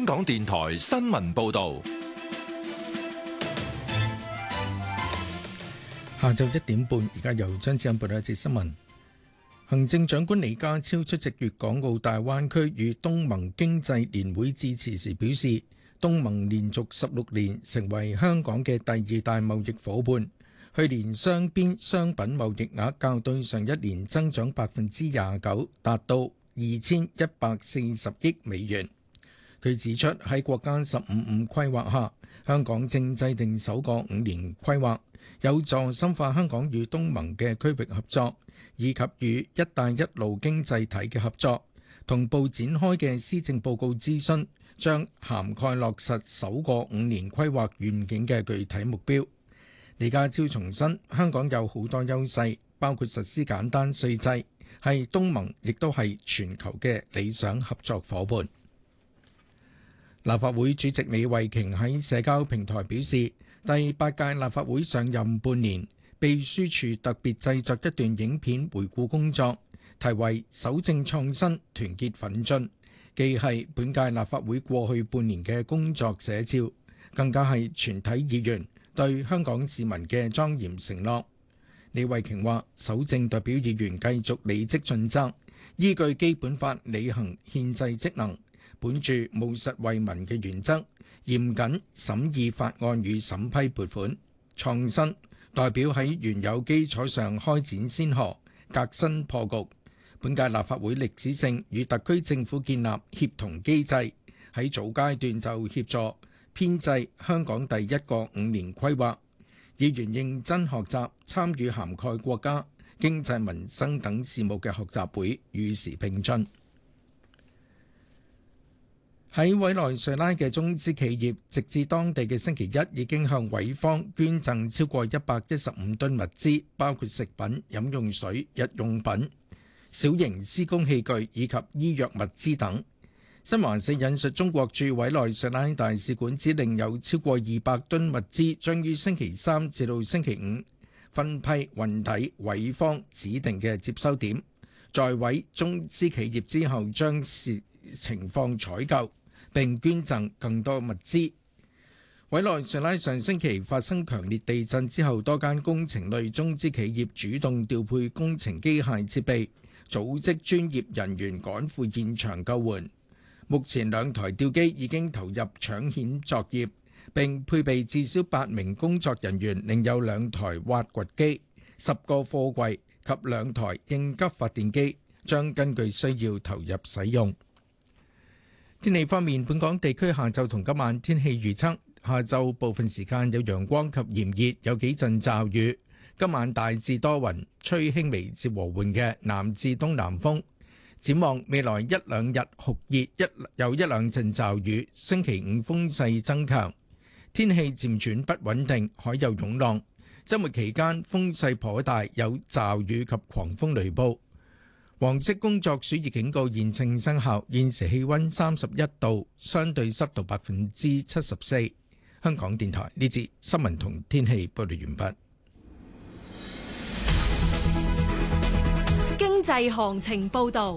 港電台新聞報道。 下晝1點半，而家由張志恩報道一節新聞。行政長官李家超出席粵港澳大灣區與東盟經濟年會致辭時表示，東盟連續16年成為香港嘅第2大貿易夥伴。去年雙邊商品貿易額較對上一年增長29%，達到2140億美元。佢指出，喺國家15+5規劃下，香港正制定首個5年規劃，有助深化香港與東盟嘅區域合作，以及與一帶一路經濟體嘅合作。同步展開嘅施政報告諮詢，將涵蓋落實首個5年規劃願景嘅具體目標。李家超重申，香港有好多優勢，包括實施簡單稅制，係東盟亦都係全球嘅理想合作夥伴。立法會主席李慧瓊喺社交平台表示，第8屆立法會上任半年，秘書處特別製作一段影片回顧工作，題為守正創新，團結奮進，既係本屆立法會過去半年嘅工作寫照，更加係全體議員對香港市民嘅莊嚴承諾。李慧瓊話，守正代表議員繼續履職盡責，依據基本法履行憲制職能，本住務實為民嘅原則，嚴謹審議法案與審批撥款。創新代表喺原有基礎上開展先河，革新破局。本屆立法會歷史性與特區政府建立協同機制，喺早階段就協助編製香港第一個5年規劃。議員認真學習，參與涵蓋國家經濟民生等事務嘅學習會，與時並進。喺委內瑞拉嘅中資企業，直至當地嘅星期一已經向委方捐贈超過115噸物資，包括食品、飲用水、日用品、小型施工器具以及醫藥物資等。新華社引述中國駐委內瑞拉大使館指令，有超過200噸物資將於星期三至到星期五分批運抵委方指定嘅接收點，在委中資企業之後將視情況採購並捐贈更多物資。委內瑞拉上星期發生強烈地震之後，多間工程類中資企業主動調配工程機械設備，組織專業人員趕赴現場救援。目前2台吊機已經投入搶險作業，並配備至少8名工作人員，另有2台挖掘機、10個貨櫃及2台應急發電機將根據需要投入使用。天氣方面，本港地區下晝同今晚天氣預測：下晝部分時間有陽光及炎熱，有幾陣驟雨；今晚大致多雲，吹輕微至和緩嘅南至東南風。展望未來1-2日酷熱，有1-2陣驟雨。星期5風勢增強，天氣漸轉不穩定，海有湧浪。週末期間風勢頗大，有驟雨及狂風雷暴。黃色工作暑熱警告現正生效。現時氣溫31度，相對濕度74%。香港電台呢節新聞同天氣報道完畢。 經濟行情報道。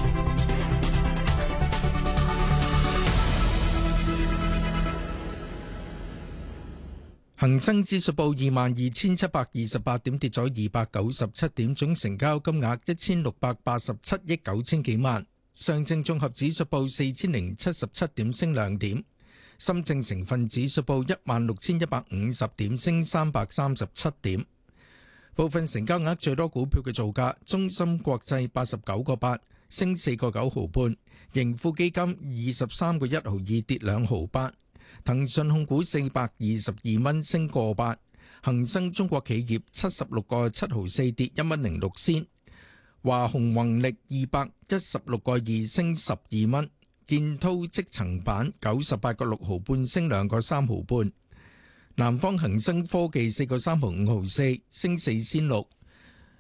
恒生指數報22,728點，跌咗297點，總成交金額1687億9千幾萬。上證綜合指數報4077點，升2點。深證成分指數報16,150點，升337點。部分成交額最多股票嘅造價：中芯國際89個8，升4個9毫半；盈富基金23個1毫2，跌2毫8；騰訊控股422蚊，升個8；恒生中國企業76個7毫4，跌1蚊06仙；華虹宏力216個2，升12蚊；建滔積層板98個6毫半，升2個3毫半。南方恒生科技4個3毫5毫4，升4仙6；